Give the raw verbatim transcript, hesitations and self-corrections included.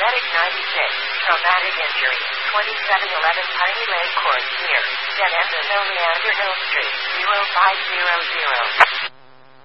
Medic ninety-six, traumatic injury, twenty-seven eleven Piney Lake Court, near, Dead End of No Leander Hill Street, zero five zero zero.